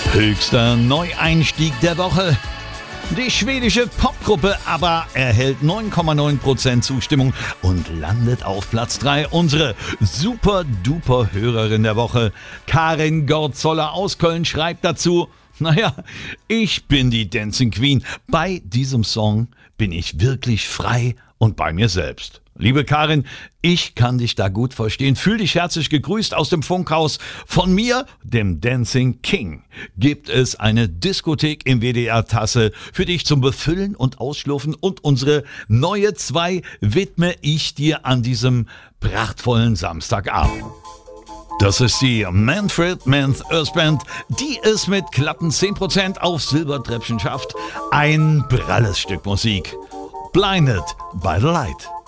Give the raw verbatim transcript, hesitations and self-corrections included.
Höchster Neueinstieg der Woche. Die schwedische Popgruppe ABBA erhält neun Komma neun Prozent Zustimmung und landet auf Platz drei. Unsere super-duper Hörerin der Woche, Karin Gorzoller aus Köln, schreibt dazu: Naja, ich bin die Dancing Queen. Bei diesem Song bin ich wirklich frei und bei mir selbst. Liebe Karin, ich kann dich da gut verstehen. Fühl dich herzlich gegrüßt aus dem Funkhaus. Von mir, dem Dancing King, gibt es eine Diskothek im W D R-Tasse für dich zum Befüllen und Ausschlurfen. Und unsere neue zwei widme ich dir an diesem prachtvollen Samstagabend. Das ist die Manfred Manth Earth Band, die es mit glatten zehn Prozent auf Silbertreppchen schafft. Ein pralles Stück Musik. Blinded by the Light.